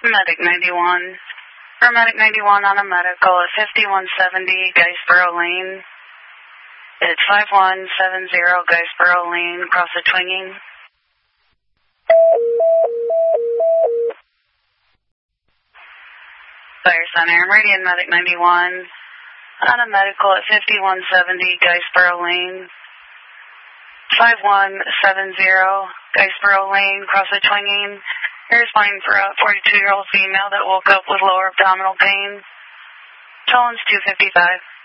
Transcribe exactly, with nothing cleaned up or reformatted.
Medic ninety-one. Paramedic ninety-one on a medical at fifty-one seventy Guysboro Lane. It's five one seven zero Guysboro Lane, across the Twinging. Fire Center, Meridian Medic ninety-one on a medical at fifty-one seventy Guysboro Lane. five one seven zero Guysboro Lane, across the Twinging. You're responding for a forty-two-year-old female that woke up with lower abdominal pain. Tollins two fifty-five.